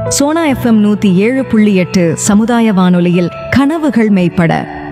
Sona FM 107.8 சமுதாய வானொலியில் கனவுகள் மெய்ப்பட.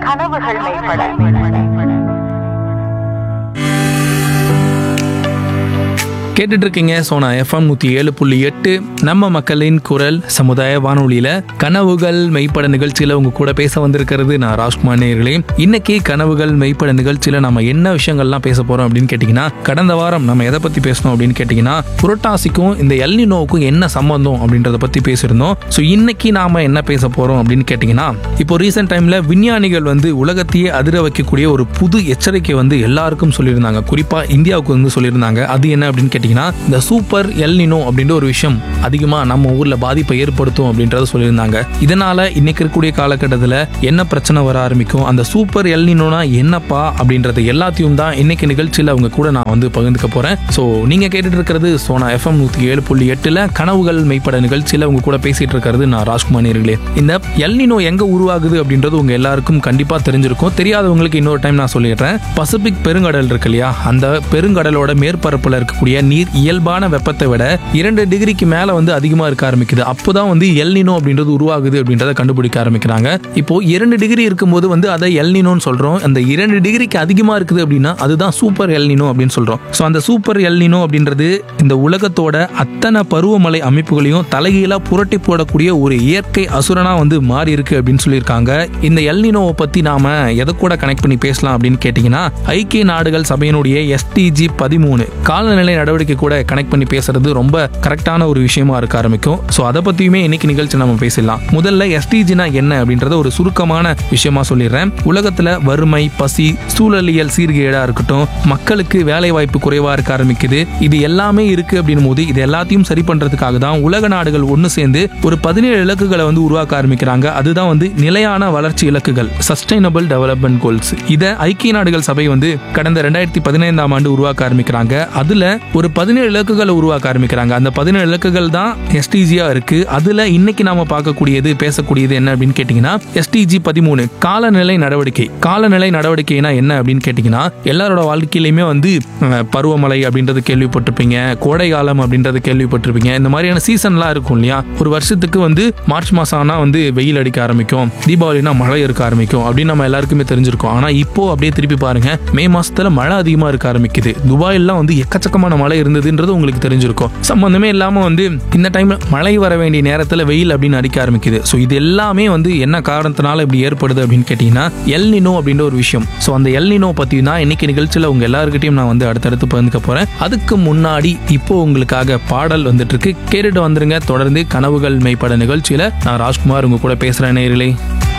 கேட்டுட்டு இருக்கீங்க சோனா எஃப்எம் 107.8 நம்ம மக்களின் குரல் சமுதாய வானொலியில கனவுகள் மெய்ப்பட நிகழ்ச்சியில உங்க கூட பேச வந்திருக்கிறது நான் ராஜ்குமார் நேயர்களே. இன்னைக்கு கனவுகள் மெய்ப்பட நிகழ்ச்சியில நம்ம என்ன விஷயங்கள்லாம் பேச போறோம் அப்படின்னு கேட்டீங்கன்னா, கடந்த வாரம் நம்ம எதை பத்தி பேசணும் அப்படின்னு கேட்டீங்கன்னா, புரட்டாசிக்கும் இந்த எல் நினோவுக்கும் என்ன சம்பந்தம் அப்படின்றத பத்தி பேசியிருந்தோம். ஸோ இன்னைக்கு நாம என்ன பேச போறோம் அப்படின்னு கேட்டீங்கன்னா, இப்போ ரீசெண்ட் டைம்ல விஞ்ஞானிகள் உலகத்தையே அதிர வைக்கக்கூடிய ஒரு புது எச்சரிக்கை எல்லாருக்கும் சொல்லியிருந்தாங்க. குறிப்பா இந்தியாவுக்கு சொல்லியிருந்தாங்க. அது என்ன அப்படின்னு கேட்டீங்கன்னா, இந்த சூப்பர் எல் நினோ அப்படின்ற ஒரு விஷயம் அதிகமா நம்ம ஊர்ல பாதிப்பை ஏற்படுத்தும் அப்படின்றத சொல்லியிருந்தாங்க. இதனால இன்னைக்கு இருக்கக்கூடிய காலகட்டத்தில் என்ன பிரச்சனை வர ஆரம்பிக்கும், அந்த சூப்பர் எல் நினோனா என்னப்பா அப்படின்றது எல்லாத்தையும் தான் இன்னைக்கு நிகழ்ச்சியில அவங்க கூட நான் பகிர்ந்துக்க போறேன். ஸோ நீங்க கேட்டுட்டு இருக்கிறது சோனா எஃப்எம் 107.8 கனவுகள் மெய்ப்பட நிகழ்ச்சியில உங்க கூட பேசிட்டு இருக்கிறது நான் ராஜ்குமார் நேயர்களே. இந்த எல் நினோ எங்க உருவாகுது அப்படின்றது உங்க எல்லாருக்கும் கண்டிப்பா தெரிஞ்சிருக்கும். தெரியாதவங்களுக்கு இன்னொரு டைம் நான் சொல்லிடுறேன். பசிபிக் பெருங்கடல் இருக்கு இல்லையா, அந்த பெருங்கடலோட மேற்பரப்புல இருக்கக்கூடிய நீர் இயல்பான வெப்பத்தை விட 2 டிகிரிக்கு மேல அதிகமா இருக்க ஆரம்பிக்குது. அப்போதான் எல் நினோ அப்படின்றது உருவாகுது அப்படின்றத கண்டுபிடிக்க ஆரம்பிக்கிறாங்க. இப்போ 2 டிகிரி இருக்கும்போது அதை எல் நினோன்னு சொல்றோம். அந்த 2 டிகிரிக்கு அதிகமா இருக்குது அப்படின்னா அதுதான் சூப்பர் எல் நினோ அப்படின்னு சொல்றோம். ஸோ அந்த சூப்பர் எல் நினோ அப்படின்றது இந்த உலகத்தோட அத்தனை பருவமழை அமைப்புகளையும் தலைகீழா புரட்டி போடக்கூடிய ஒரு இயற்கை அசுரனா மாறி இருக்கு அப்படின்னு சொல்லியிருக்காங்க. இந்த எல் நினோவை பத்தி நாம எதை கூட கனெக்ட் பண்ணி பேசலாம் அப்படின்னு கேட்டீங்கன்னா, ஐக்கிய நாடுகள் சபையினுடைய SDG 13 காலநிலை நடவடிக்கை கூட கனெக்ட் பண்ணி பேசுறது ரொம்ப கரெக்டான ஒரு விஷயமா இருக்க ஆரம்பிக்கும். ஸோ அதை பத்தியுமே இன்னைக்கு நிகழ்ச்சி நம்ம பேசலாம். முதல்ல SDGனா என்ன அப்படின்றத ஒரு சுருக்கமான விஷயமா சொல்லிடுறேன். உலகத்துல வறுமை, பசி, சூழலியல் சீர்கேடா இருக்கட்டும், மக்களுக்கு வேலை வாய்ப்பு குறைவா இருக்க ஆரம்பிக்குது. இது எல்லாமே இருக்கு அப்படின்னும் போது இது எல்லாத்தையும் சரி பண்றதுக்காக தான் உலக நாடுகள் ஒன்னு சேர்ந்து ஒரு 17 இலக்குகளை உருவாக்க ஆரம்பிக்கிறாங்க. அதுதான் நிலையான வளர்ச்சி இலக்குகள், சஸ்டைனபிள் டெவலப்மெண்ட் கோல்ஸ். இதை ஐக்கிய நாடுகள் சபை கடந்த 2015ஆம் ஆண்டு உருவாக்க ஆரம்பிக்கிறாங்க. அதுல ஒரு 17 இலக்குகளை உருவாக்க ஆரம்பிக்கிறாங்க. அந்த 17 இலக்குகள் தான் SDGயா இருக்கு. அதுல இன்னைக்கு நாம பார்க்கக்கூடியது பேசக்கூடியது என்ன அப்படின்னு கேட்டீங்கன்னா, SDG 13 காலநிலை நடவடிக்கை. காலநிலை நடவடிக்கைனா என்ன அப்படின்னு கேட்டீங்கன்னா, எல்லாரோட வாழ்க்கையிலுமே பருவமழை அப்படின்றது கேள்விப்பட்டிருப்பீங்க, கோடை காலம் அப்படின்றது கேள்விப்பட்டிருப்பீங்க. இந்த மாதிரியான சீசன்லாம் இருக்கும் இல்லையா. ஒரு வருஷத்துக்கு மார்ச் மாசம் ஆனா வெயில் அடிக்க ஆரம்பிக்கும், தீபாவளினா மழை இருக்க ஆரம்பிக்கும் அப்படின்னு நம்ம எல்லாருக்குமே தெரிஞ்சிருக்கும். ஆனா இப்போ அப்படியே திருப்பி பாருங்க, மே மாசத்துல மழை அதிகமா இருக்க ஆரம்பிக்குது. துபாயிலாம் எக்கச்சக்கமான மழை இருந்ததுன்றது உங்களுக்கு தெரிஞ்சிருக்கும். சம்பந்தமே இல்லாம இந்த டைம்ல மழை வர வேண்டிய நேரத்துல வெயில் அப்படின்னு அடிக்க ஆரம்பிக்குது. ஸோ இது எல்லாமே என்ன காரணத்தினால இப்படி ஏற்படுது அப்படின்னு கேட்டீங்கன்னா, எல் நினோ அப்படின்ற ஒரு விஷயம். ஸோ அந்த எல் நினோ பத்தி தான் இன்னைக்கு நிகழ்ச்சியில உங்க எல்லாருக்கிட்டையும் நான் அடுத்தடுத்து பகிர்ந்துக்க போறேன். அதுக்கு முன்னாடி இப்போ உங்களுக்காக பாடல் வந்துட்டு இருக்கு, கேட்டுட்டு வந்துருங்க. தொடர்ந்து கனவுகள் மெய்ப்பட நிகழ்ச்சியில நான் ராஜ்குமார் உங்க கூட பேசுறேன் நேயர்களே.